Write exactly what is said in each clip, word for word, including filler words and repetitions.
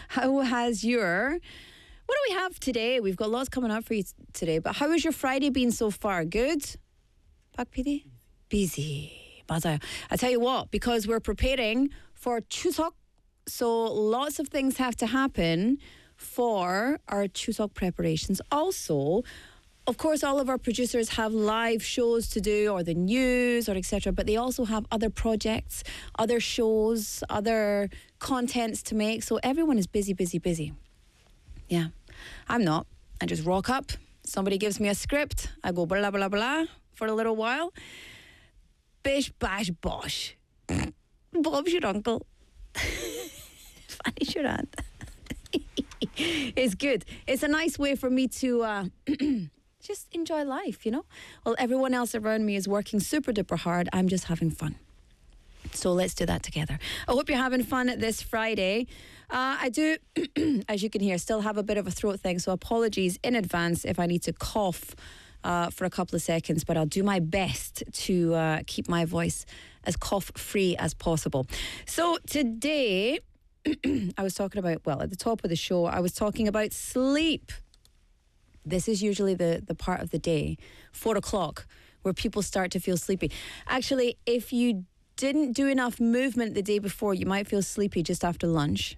How has your... What do we have today? We've got lots coming up for you t- today, but how has your Friday been so far? Good? Pak P D? Busy. 맞아요. I tell you what, because we're preparing for Chuseok, so lots of things have to happen for our Chuseok preparations. Also, of course, all of our producers have live shows to do, or the news, or et cetera. But they also have other projects, other shows, other contents to make. So everyone is busy, busy, busy. Yeah, I'm not. I just rock up. Somebody gives me a script. I go blah, blah, blah for a little while. Bish, bash, bosh. Bob's your uncle. Fanny's your aunt. It's good. It's a nice way for me to uh, just enjoy life, you know? While everyone else around me is working super duper hard, I'm just having fun. So let's do that together. I hope you're having fun this Friday. Uh, I do, as you can hear, still have a bit of a throat thing, so apologies in advance if I need to cough uh, for a couple of seconds, but I'll do my best to uh, keep my voice as cough-free as possible. So today, I was talking about, well, at the top of the show, I was talking about sleep. This is usually the, the part of the day, four o'clock, where people start to feel sleepy. Actually, if you didn't do enough movement the day before, you might feel sleepy just after lunch.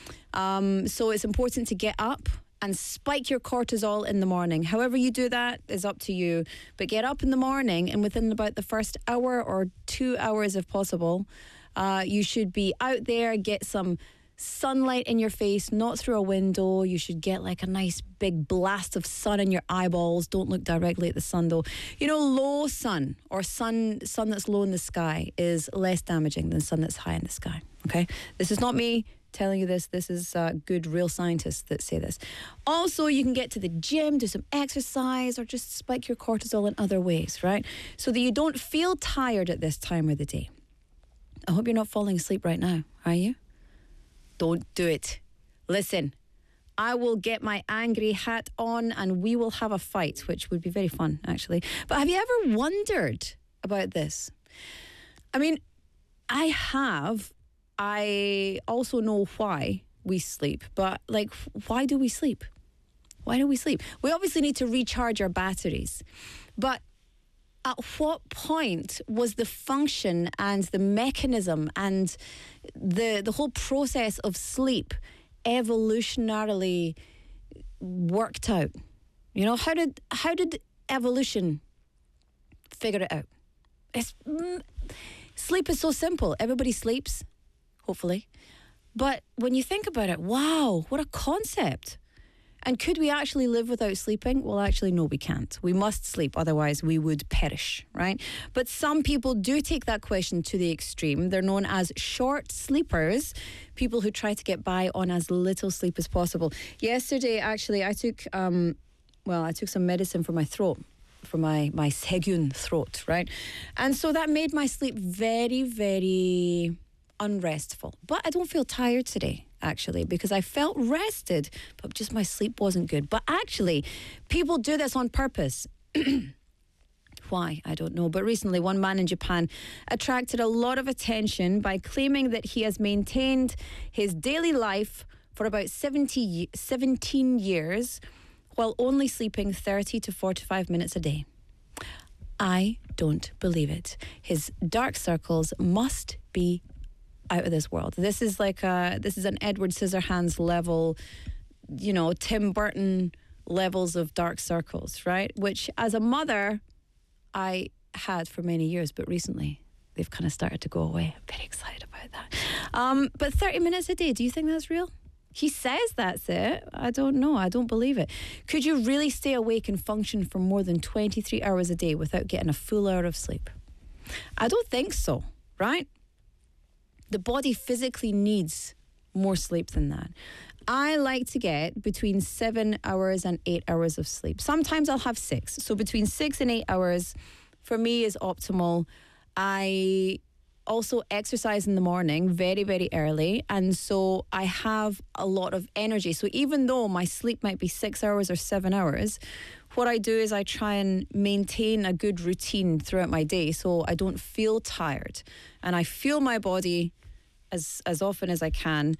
Um, so it's important to get up and spike your cortisol in the morning. However you do that is up to you. But get up in the morning, and within about the first hour or two hours if possible, uh, you should be out there, get some sunlight in your face, not through a window. You should get like a nice big blast of sun in your eyeballs. Don't look directly at the sun though. You know, low sun or sun sun that's low in the sky is less damaging than sun that's high in the sky. Okay, this is not me telling you this. This is uh, good real scientists that say this. Also, you can get to the gym, do some exercise, or just spike your cortisol in other ways, right? So that you don't feel tired at this time of the day. I hope you're not falling asleep right now, are you? Don't do it. Listen, I will get my angry hat on and we will have a fight, which would be very fun, actually. But have you ever wondered about this? I mean, I have. I also know why we sleep, but like, why do we sleep? Why do we sleep? We obviously need to recharge our batteries, but at what point was the function and the mechanism and the the whole process of sleep evolutionarily worked out? You know, how did how did evolution figure it out? It's, mm, sleep is so simple. Everybody sleeps, hopefully. But when you think about it, wow, what a concept. And could we actually live without sleeping? Well, actually, no, we can't. We must sleep, otherwise we would perish, right? But some people do take that question to the extreme. They're known as short sleepers, people who try to get by on as little sleep as possible. Yesterday, actually, I took, um, well, I took some medicine for my throat, for my, my Segun throat, right? And so that made my sleep very, very unrestful. But I don't feel tired today, actually, because I felt rested, but just my sleep wasn't good. But actually, people do this on purpose. Why? I don't know. But recently, one man in Japan attracted a lot of attention by claiming that he has maintained his daily life for about seventy, seventeen years while only sleeping thirty to forty-five minutes a day. I don't believe it. His dark circles must be out of this world. This is like a, this is an Edward Scissorhands level, you know, Tim Burton levels of dark circles, right? Which as a mother, I had for many years, but recently they've kind of started to go away. I'm very excited about that. Um, but thirty minutes a day, do you think that's real? He says that's it. I don't know. I don't believe it. Could you really stay awake and function for more than twenty-three hours a day without getting a full hour of sleep? I don't think so, right? The body physically needs more sleep than that. I like to get between seven hours and eight hours of sleep. Sometimes I'll have six. So between six and eight hours for me is optimal. I also exercise in the morning very, very early. And so I have a lot of energy. So even though my sleep might be six hours or seven hours, what I do is I try and maintain a good routine throughout my day so I don't feel tired. And I feel my body as as often as I can.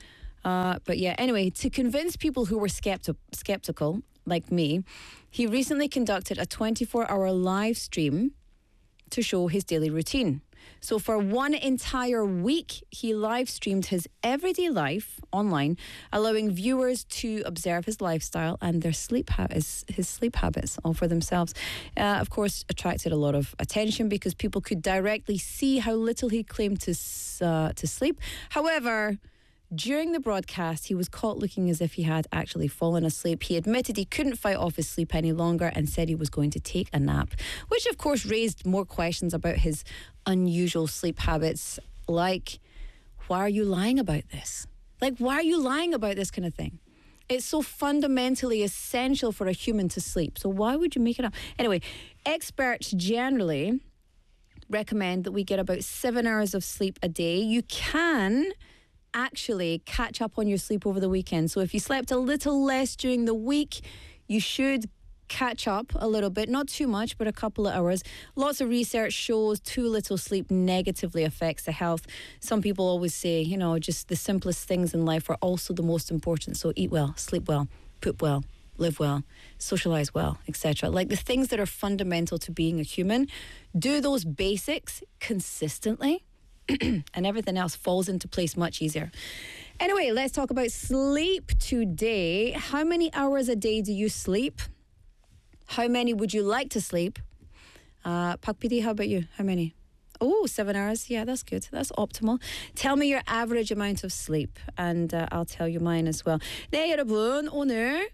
Uh, but yeah, anyway, to convince people who were skepti- skeptical, like me, he recently conducted a twenty-four hour live stream to show his daily routine. So for one entire week, he live streamed his everyday life online, allowing viewers to observe his lifestyle and their sleep ha- his, his sleep habits all for themselves. Uh, of course, attracted a lot of attention because people could directly see how little he claimed to uh, to sleep. However, during the broadcast, he was caught looking as if he had actually fallen asleep. He admitted he couldn't fight off his sleep any longer and said he was going to take a nap, which of course raised more questions about his unusual sleep habits, like, why are you lying about this? Like, why are you lying about this kind of thing? It's so fundamentally essential for a human to sleep. So why would you make it up? Anyway, experts generally recommend that we get about seven hours of sleep a day. You can actually catch up on your sleep over the weekend. So if you slept a little less during the week, you should catch up a little bit, not too much, but a couple of hours. Lots of research shows too little sleep negatively affects the health. Some people always say, you know, just the simplest things in life are also the most important. So eat well, sleep well, poop well, live well, socialize well, et cetera. Like the things that are fundamental to being a human, do those basics consistently, and everything else falls into place much easier. Anyway, let's talk about sleep today. How many hours a day do you sleep? How many would you like to sleep? Uh, Pak P D, how about you? How many? Oh, seven hours. Yeah, that's good. That's optimal. Tell me your average amount of sleep, and uh, I'll tell you mine as well. 네, 여러분, 오늘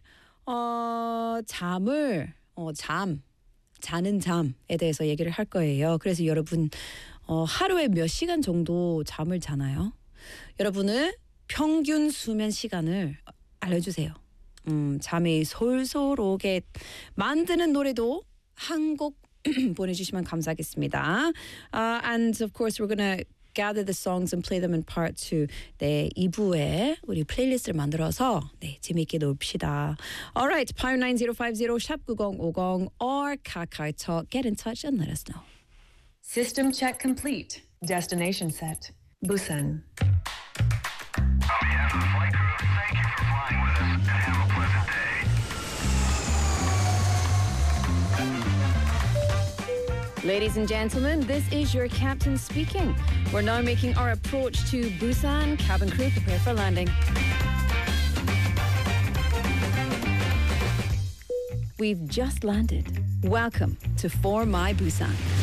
어, 잠을 어, 잠, 자는 잠에 대해서 얘기를 할 거예요. 그래서 여러분 어, 하루에 몇 시간 정도 잠을 자나요? 여러분은 평균 수면 시간을 알려주세요. 음, 잠이 솔솔 오게 만드는 노래도 한 곡 보내주시면 감사하겠습니다. Uh, and of course we're gonna gather the songs and play them in part two. 네, 이 부에 우리 플레이리스트를 만들어서 네, 재미있게 놀읍시다. Alright, pound nine zero five zero 샵 구공오공 or KakaoTalk. Get in touch and let us know. System check complete. Destination set. Busan. On behalf of the flight crew, thank you for flying with us and have a pleasant day. Ladies and gentlemen, this is your captain speaking. We're now making our approach to Busan. Cabin crew, prepare for landing. We've just landed. Welcome to For My Busan.